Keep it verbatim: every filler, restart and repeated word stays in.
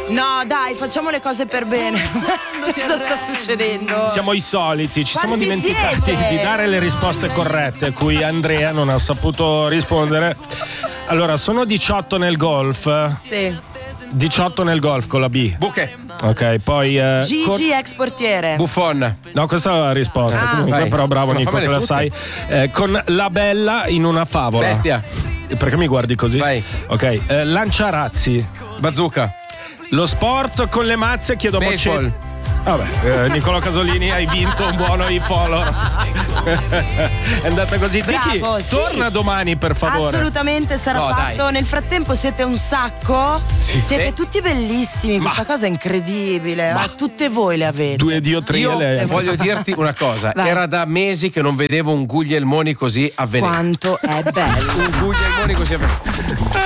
No, dai, facciamo le cose per bene. Cosa sta succedendo? Siamo i soliti, ci siamo Quanti dimenticati siete? di dare le risposte corrette, a cui Andrea non ha saputo rispondere. Allora, sono diciotto nel golf. Sì. diciotto nel golf con la B. Buche. Ok, poi eh, Gigi cor- ex portiere. Buffon. No, questa è la risposta. Ah. Comunque, Vai. però bravo Ma Nico che fammele la sai. tutte. Eh, con la bella in una favola. Bestia. Perché mi guardi così? Vai. Ok, eh, lanciarazzi. Bazooka. Lo sport con le mazze, chiedo a Baseball. Moccetti. Vabbè, eh, Nicolò Casolini, hai vinto un buono e-follower. È andata così. Tiki, Bravo, sì. torna domani per favore. Assolutamente sarà No, fatto. dai. Nel frattempo siete un sacco. Sì. Siete Sì. tutti bellissimi. Questa cosa è incredibile. Ma tutte voi le avete. Due diotrie. Io lei. voglio dirti una cosa. Vai. Era da mesi che non vedevo un Guglielmoni così avvenuto. Quanto è bello. Un Guglielmoni così avvenuto.